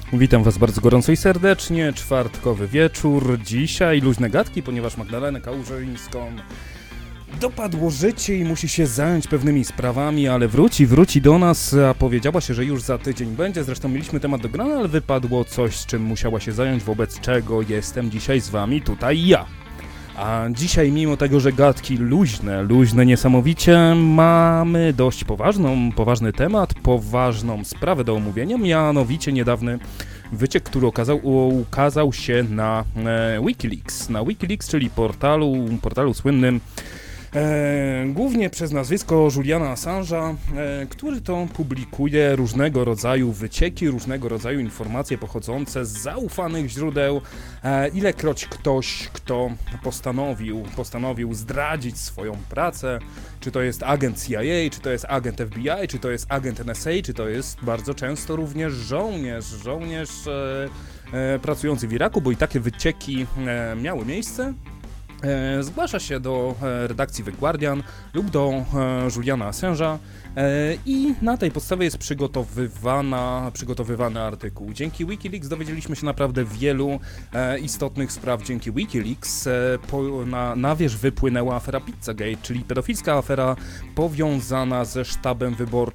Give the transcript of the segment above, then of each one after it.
Witam Was bardzo gorąco i serdecznie, czwartkowy wieczór, dzisiaj luźne gadki, ponieważ Magdalenę Kałużyńską dopadło życie i musi się zająć pewnymi sprawami, ale wróci do nas, a powiedziała się, że już za tydzień będzie, zresztą mieliśmy temat do grania, ale wypadło coś, z czym musiała się zająć, wobec czego jestem dzisiaj z Wami tutaj ja. A dzisiaj mimo tego, że gadki luźne niesamowicie, mamy dość poważny temat, poważną sprawę do omówienia, mianowicie niedawny wyciek, który ukazał się na Wikileaks, czyli portalu słynnym głównie przez nazwisko Juliana Assange'a, który to publikuje różnego rodzaju wycieki, różnego rodzaju informacje pochodzące z zaufanych źródeł, ilekroć ktoś, kto postanowił zdradzić swoją pracę, czy to jest agent CIA, czy to jest agent FBI, czy to jest agent NSA, czy to jest bardzo często również żołnierz pracujący w Iraku, bo i takie wycieki miały miejsce. Zgłasza się do redakcji The Guardian lub do Juliana Assange'a i na tej podstawie jest przygotowywany artykuł. Dzięki Wikileaks dowiedzieliśmy się naprawdę wielu istotnych spraw. Dzięki Wikileaks na wierzch wypłynęła afera Pizzagate, czyli pedofilska afera powiązana ze sztabem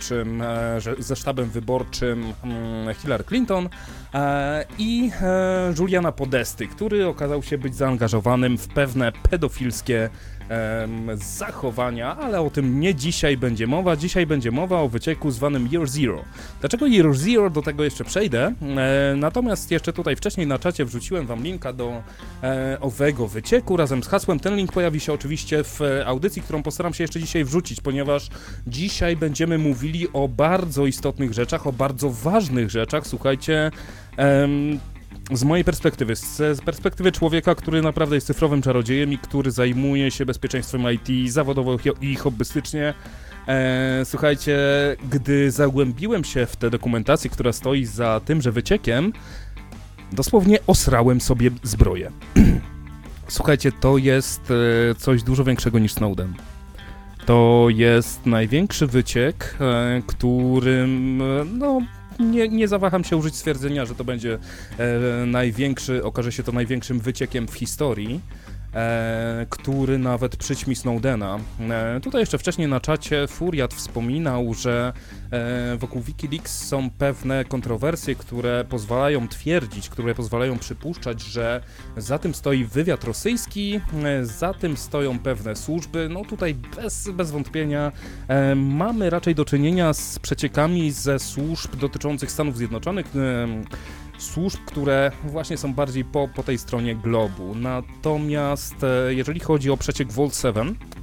wyborczym Hillary Clinton i Juliana Podesty, który okazał się być zaangażowanym w pewne pedofilskie zachowania, ale o tym nie dzisiaj będzie mowa. Dzisiaj będzie mowa o wycieku zwanym Year Zero. Dlaczego Year Zero? Do tego jeszcze przejdę. Natomiast jeszcze tutaj wcześniej na czacie wrzuciłem Wam linka do owego wycieku razem z hasłem. Ten link pojawi się oczywiście w audycji, którą postaram się jeszcze dzisiaj wrzucić, ponieważ dzisiaj będziemy mówili o bardzo istotnych rzeczach, o bardzo ważnych rzeczach. Słuchajcie, z mojej perspektywy, z perspektywy człowieka, który naprawdę jest cyfrowym czarodziejem i który zajmuje się bezpieczeństwem IT zawodowo i hobbystycznie, słuchajcie, gdy zagłębiłem się w tę dokumentację, która stoi za tymże wyciekiem, dosłownie osrałem sobie zbroję. Słuchajcie, to jest coś dużo większego niż Snowden. To jest największy wyciek, którym, nie zawaham się użyć stwierdzenia, że to będzie okaże się to największym wyciekiem w historii, który nawet przyćmi Snowdena. Tutaj jeszcze wcześniej na czacie Furiat wspominał, że wokół Wikileaks są pewne kontrowersje, które pozwalają twierdzić, które pozwalają przypuszczać, że za tym stoi wywiad rosyjski, za tym stoją pewne służby. No tutaj bez wątpienia mamy raczej do czynienia z przeciekami ze służb dotyczących Stanów Zjednoczonych, służb, które właśnie są bardziej po tej stronie globu. Natomiast jeżeli chodzi o przeciek Vault 7,